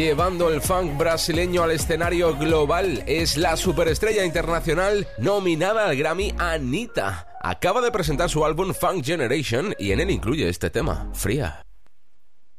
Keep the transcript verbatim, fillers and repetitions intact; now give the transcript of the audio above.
llevando el funk brasileño al escenario global. Es la superestrella internacional nominada al Grammy, Anitta. Acaba de presentar su álbum Funk Generation y en él incluye este tema, Fría.